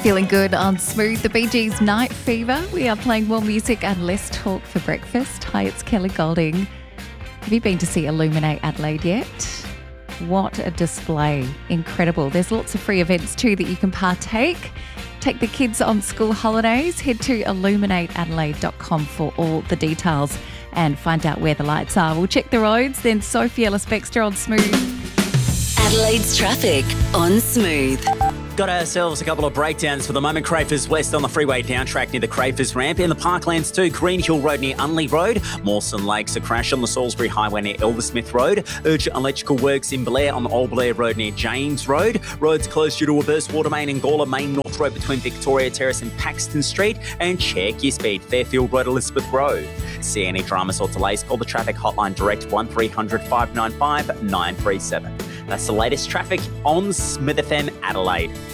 Feeling good on Smooth, the Bee Gees Night Fever. We are playing more music and less talk for breakfast. Hi, it's Kelly Golding. Have you been to see Illuminate Adelaide yet? What a display. Incredible. There's lots of free events too that you can partake. Take the kids on school holidays. Head to illuminateadelaide.com for all the details and find out where the lights are. We'll check the roads. Then Sophie Ellis-Bextor on Smooth. Adelaide's traffic on Smooth. Got ourselves a couple of breakdowns for the moment. Crafers West on the freeway down track near the Crafers ramp. In the Parklands too, Green Hill Road near Unley Road. Mawson Lakes, a crash on the Salisbury Highway near Eldersmith Road. Urgent electrical works in Blair on the Old Blair Road near James Road. Roads closed due to a burst water main in Gawler Main North Road between Victoria Terrace and Paxton Street. And check your speed, Fairfield Road, Elizabeth Road. See any dramas or delays, call the traffic hotline direct 1300 595 937. That's the latest traffic on Smith FM Adelaide.